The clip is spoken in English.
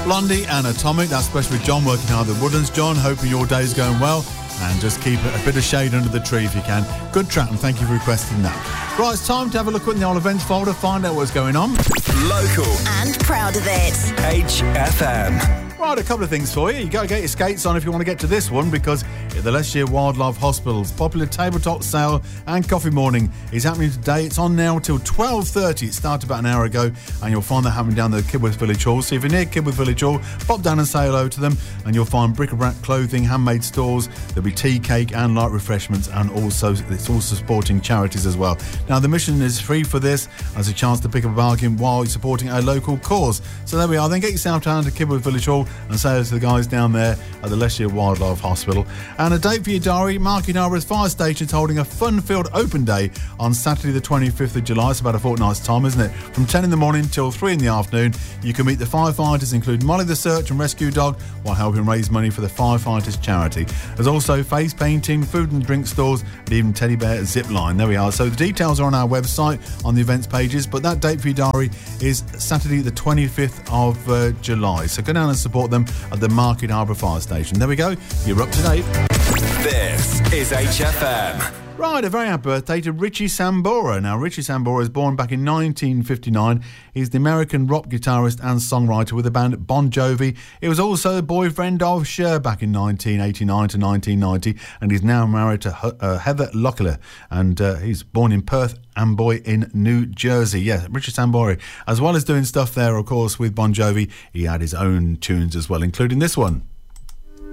Blondie and Atomic, that's especially with John working hard at the Woodlands. John, hoping your day's going well, and just keep a bit of shade under the tree if you can. Good track, and thank you for requesting that. Right, it's time to have a look in the old events folder, find out what's going on. Local. And proud of it. HFM. Right, a couple of things for you. You got to get your skates on if you want to get to this one, because at the Leicestershire Wildlife Hospital's popular tabletop sale and coffee morning is happening today. It's on now till 12:30. It started about an hour ago, and you'll find that happening down the Kidworth Village Hall. So if you're near Kidworth Village Hall, pop down and say hello to them, and you'll find bric-a-brac, clothing, handmade stores. There'll be tea, cake and light refreshments, and also it's also supporting charities as well. Now, the mission is free for this as a chance to pick up a bargain while you're supporting a local cause. So there we are. Then get yourself down to Kidworth Village Hall and say hello to the guys down there at the Leicestershire Wildlife Hospital. And a date for your diary, Market Harbour's Fire Station's holding a fun-filled open day on Saturday the 25th of July. It's about a fortnight's time, isn't it? From 10 in the morning till 3 in the afternoon. You can meet the firefighters, including Molly the Search and Rescue Dog, while helping raise money for the firefighters charity. There's also face painting, food and drink stores, and even teddy bear zip line. There we are. So the details are on our website on the events pages, but that date for your diary is Saturday the 25th of July. So go down and support them at the Market Harbour Fire Station. There we go. You're up to date. This is HFM. Right, a very happy birthday to Richie Sambora. Now, Richie Sambora was born back in 1959. He's the American rock guitarist and songwriter with the band Bon Jovi. He was also the boyfriend of Cher back in 1989 to 1990, and he's now married to Heather Locklear, and he's born in Perth Amboy in New Jersey. Yeah, Richie Sambora. As well as doing stuff there, of course, with Bon Jovi, he had his own tunes as well, including this one.